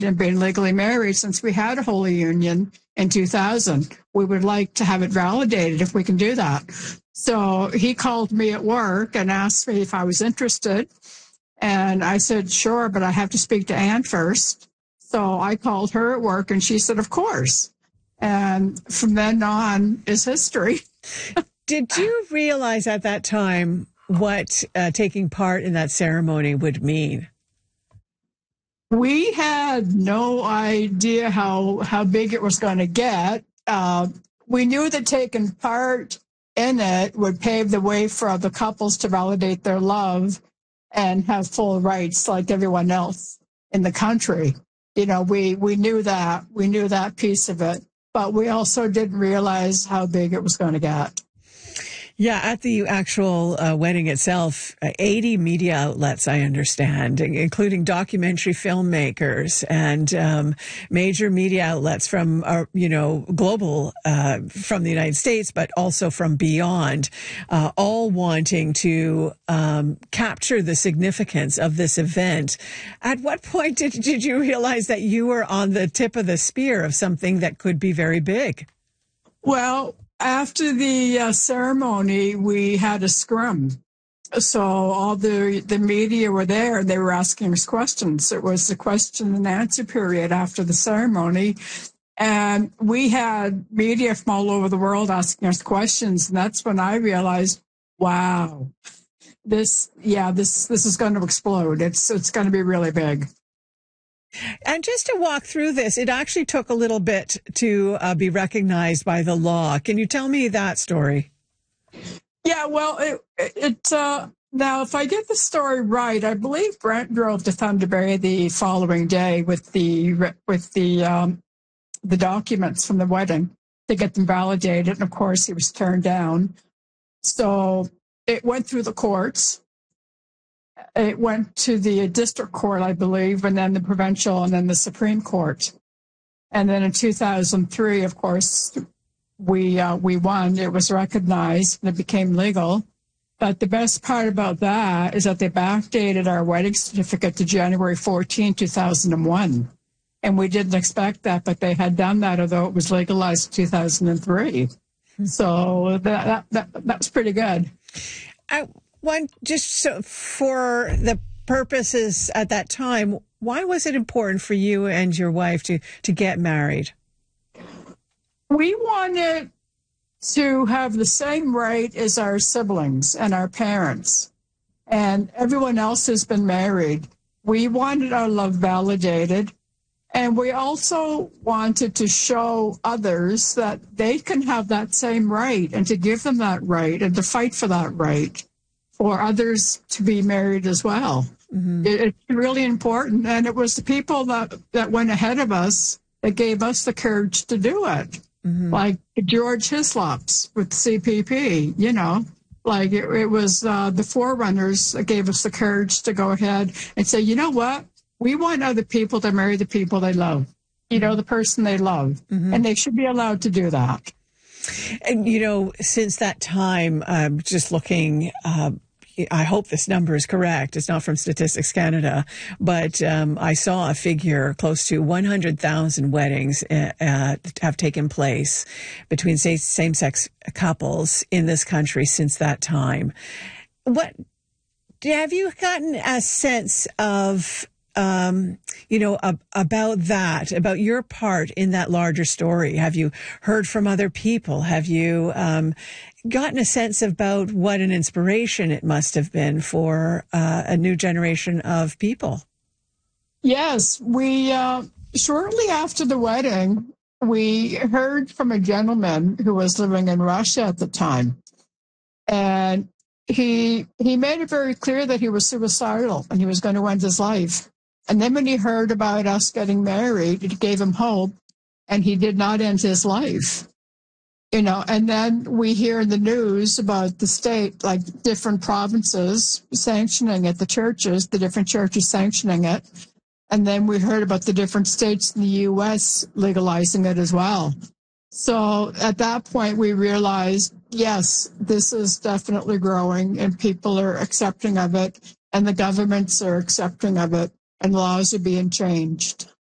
in being legally married since we had a holy union in 2000. We would like to have it validated if we can do that. So he called me at work and asked me if I was interested. And I said, sure, but I have to speak to Anne first. So I called her at work and she said, of course. And from then on is history. Did you realize at that time what taking part in that ceremony would mean? We had no idea how big it was going to get. We knew that taking part in it would pave the way for other couples to validate their love and have full rights like everyone else in the country. You know, we knew that. We knew that piece of it. But we also didn't realize how big it was going to get. Yeah, at the actual wedding itself, 80 media outlets, I understand, including documentary filmmakers and major media outlets from, global, from the United States, but also from beyond, all wanting to capture the significance of this event. At what point did you realize that you were on the tip of the spear of something that could be very big? Well, after the ceremony, we had a scrum. So all the media were there and they were asking us questions. It was the question and answer period after the ceremony. And we had media from all over the world asking us questions. And that's when I realized, wow, this is going to explode. It's going to be really big. And just to walk through this, it actually took a little bit to be recognized by the law. Can you tell me that story? Yeah, well, now if I get the story right, I believe Brent drove to Thunder Bay the following day with the documents from the wedding to get them validated, and of course he was turned down. So it went through the courts. It went to the district court, I believe, and then the provincial, and then the Supreme Court. And then in 2003, of course, we won. It was recognized and it became legal. But the best part about that is that they backdated our wedding certificate to January 14, 2001. And we didn't expect that, but they had done that, although it was legalized in 2003. So that's pretty good. Just so for the purposes at that time, why was it important for you and your wife to get married? We wanted to have the same right as our siblings and our parents and everyone else who's been married. We wanted our love validated, and we also wanted to show others that they can have that same right and to give them that right and to fight for that right for others to be married as well. Mm-hmm. It's really important. And it was the people that went ahead of us that gave us the courage to do it. Mm-hmm. Like George Hislops with CPP, like it was the forerunners that gave us the courage to go ahead and say, you know what? We want other people to marry the people they love, the person they love. Mm-hmm. And they should be allowed to do that. And, since that time, just looking, I hope this number is correct. It's not from Statistics Canada, but I saw a figure close to 100,000 weddings have taken place between same-sex couples in this country since that time. Have you gotten a sense of about your part in that larger story? Have you heard from other people? Have you gotten a sense about what an inspiration it must have been for a new generation of people? Yes, we shortly after the wedding, we heard from a gentleman who was living in Russia at the time, and he made it very clear that he was suicidal and he was going to end his life. And then when he heard about us getting married, it gave him hope, and he did not end his life. And then we hear in the news about the state, like different provinces sanctioning it, the different churches sanctioning it. And then we heard about the different states in the U.S. legalizing it as well. So at that point, we realized, yes, this is definitely growing, and people are accepting of it, and the governments are accepting of it. And laws are being changed.